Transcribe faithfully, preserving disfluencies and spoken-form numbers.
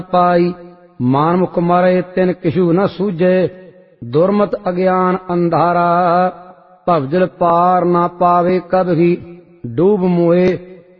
पाई। मानमुख मरे तिन किशु न सूझे, दुर्मत अज्ञान अंधारा। भवजल पार न पावे कबही, डूब मोए